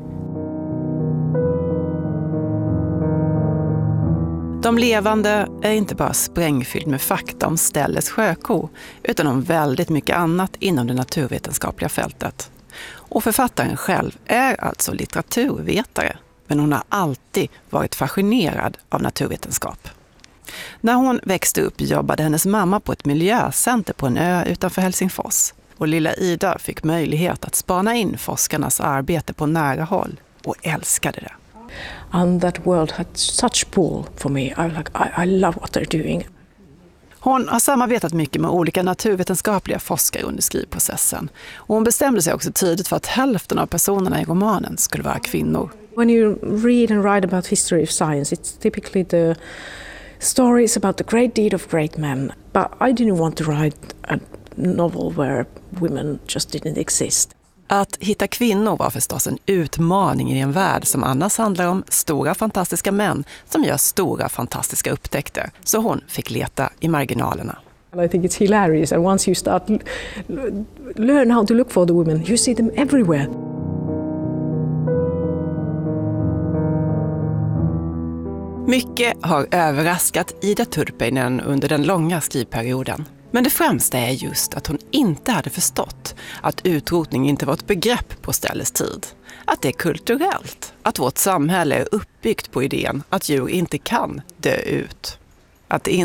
De levande är inte bara sprängfylld med fakta om Ställes sjöko, utan om väldigt mycket annat inom det naturvetenskapliga fältet. Och författaren själv är alltså litteraturvetare, men hon har alltid varit fascinerad av naturvetenskap. När hon växte upp jobbade hennes mamma på ett miljöcenter på en ö utanför Helsingfors. Och lilla Ida fick möjlighet att spana in forskarnas arbete på nära håll och älskade det. And that world had such pull for me. I love what they're doing. Hon har samarbetat mycket med olika naturvetenskapliga forskare under skrivprocessen. Och hon bestämde sig också tidigt för att hälften av personerna i romanen skulle vara kvinnor. When you read and write about history of science, it's typically the stories about the great deed of great men. But I didn't want to write a novel where women just didn't exist. Att hitta kvinnor var förstås en utmaning i en värld som annars handlar om stora fantastiska män som gör stora fantastiska upptäckter. Så hon fick leta i marginalerna. I think it's hilarious, and once you start learn how to look for the women, you see them everywhere. Mycket har överraskat Ida Turpeinen under den långa skrivperioden. Men det främsta är just att hon inte hade förstått att utrotning inte var ett begrepp på Stelles tid. Att det är kulturellt, att vårt samhälle är uppbyggt på idén att djur inte kan dö ut. Att det